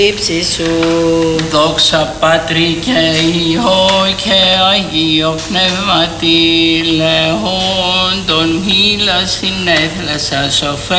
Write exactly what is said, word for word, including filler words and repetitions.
Ύψη σου. Δόξα Πατρί και Υιό και Αγίο Πνεύματι, λεόντων μήλα συνέθλασα σοφέ